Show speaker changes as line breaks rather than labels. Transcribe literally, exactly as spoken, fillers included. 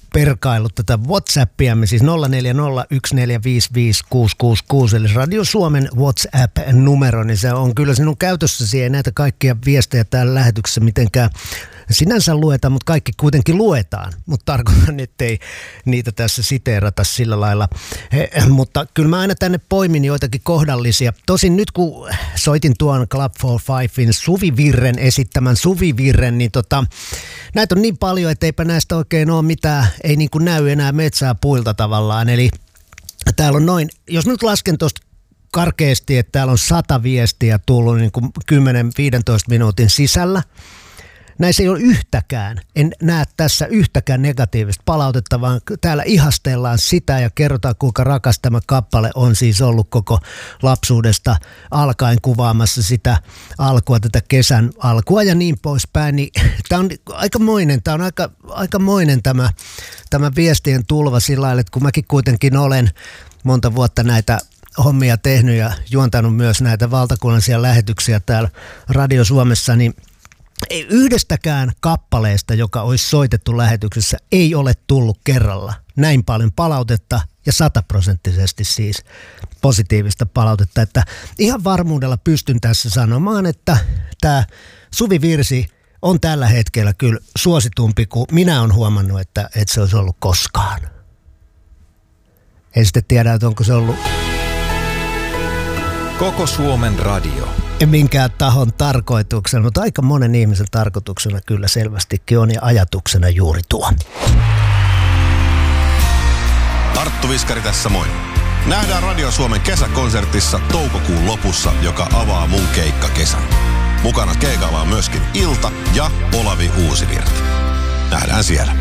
perkaillut tätä WhatsAppiamme, siis nolla neljä nolla yksi neljä viisi viisi kuusi kuusi kuusi, eli Radio Suomen WhatsApp-numero, niin se on kyllä sinun käytössäsi, ei näitä kaikkia viestejä täällä lähetyksessä mitenkään sinänsä lueta, mutta kaikki kuitenkin luetaan, mutta tarkoitan, ettei niitä tässä siteerata sillä lailla. He, mutta kyllä mä aina tänne poimin joitakin kohdallisia. Tosin nyt kun soitin tuon Club for Fivein Suvi Virren esittämän Suvi Virren, niin tota, näitä on niin paljon, että eipä näistä oikein ole mitään, ei niin kuin näy enää metsää puilta tavallaan. Eli täällä on noin, jos nyt lasken tuosta karkeasti, että täällä on sata viestiä tullut niin kuin kymmenen viisitoista minuutin sisällä. Näissä ei ole yhtäkään, en näe tässä yhtäkään negatiivista palautetta, vaan täällä ihastellaan sitä ja kerrotaan, kuinka rakas tämä kappale on siis ollut koko lapsuudesta alkaen kuvaamassa sitä alkua, tätä kesän alkua ja niin poispäin. Niin, tämä on aikamoinen, tämä on aika, aikamoinen tämä, tämä viestien tulva sillä lailla, että kun mäkin kuitenkin olen monta vuotta näitä hommia tehnyt ja juontanut myös näitä valtakunnallisia lähetyksiä täällä Radio Suomessa, niin ei yhdestäkään kappaleesta, joka olisi soitettu lähetyksessä, ei ole tullut kerralla näin paljon palautetta ja sataprosenttisesti siis positiivista palautetta. Että ihan varmuudella pystyn tässä sanomaan, että tämä Suvi Virsi on tällä hetkellä kyllä suositumpi kuin minä olen huomannut, että, että se olisi ollut koskaan. En sitten tiedä, että onko se ollut
Koko Suomen radio.
Minkään tahon tarkoituksena, mutta aika monen ihmisen tarkoituksena kyllä selvästikin on ja ajatuksena juuri tuo.
Arttu Viskari tässä moi. Nähdään Radio Suomen kesäkonsertissa toukokuun lopussa, joka avaa mun keikkakesän. Mukana keikalla on myöskin Ilta ja Olavi Uusivirta. Nähdään siellä.